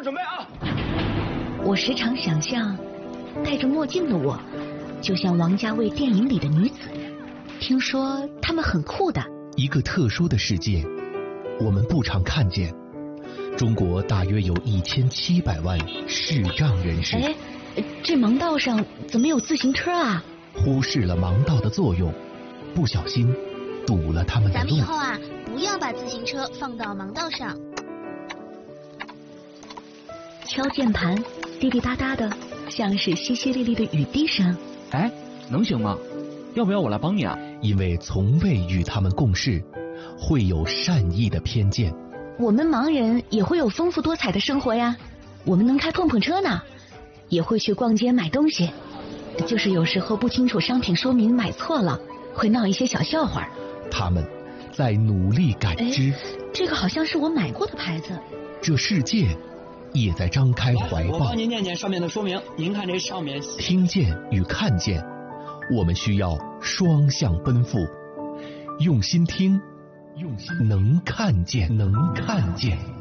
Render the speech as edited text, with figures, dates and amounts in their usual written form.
准备啊！ 我时常想象，戴着墨镜的我，就像王家卫电影里的女子。听说她们很酷的。 一个特殊的世界，我们不常看见。中国大约有1700万视障人士。 哎，这盲道上怎么有自行车啊？ 忽视了盲道的作用，不小心堵了他们的路。 咱们以后啊，不要把自行车放到盲道上。 敲键盘，滴滴答答的，像是淅淅沥沥的雨滴声。 哎，能行吗？要不要我来帮你啊？ 因为从未与他们共事，会有善意的偏见。 我们盲人也会有丰富多彩的生活呀，我们能开碰碰车呢，也会去逛街买东西，就是有时候不清楚商品说明买错了，会闹一些小笑话。 他们在努力感知。 这个好像是我买过的牌子。 这世界也在张开怀抱。 我帮您念念上面的说明，您看这上面。 听见与看见，我们需要双向奔赴，用心听，用心能看见，能看见。